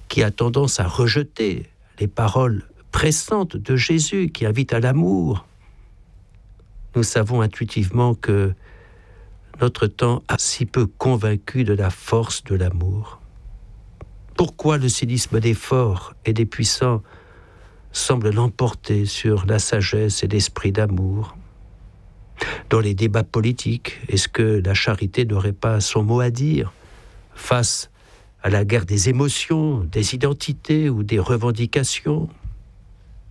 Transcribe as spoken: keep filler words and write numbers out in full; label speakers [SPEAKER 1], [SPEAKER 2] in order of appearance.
[SPEAKER 1] qui a tendance à rejeter les paroles pressantes de Jésus qui invitent à l'amour, nous savons intuitivement que notre temps a si peu convaincu de la force de l'amour. Pourquoi le cynisme des forts et des puissants semble l'emporter sur la sagesse et l'esprit d'amour? Dans les débats politiques, est-ce que la charité n'aurait pas son mot à dire face à la guerre des émotions, des identités ou des revendications?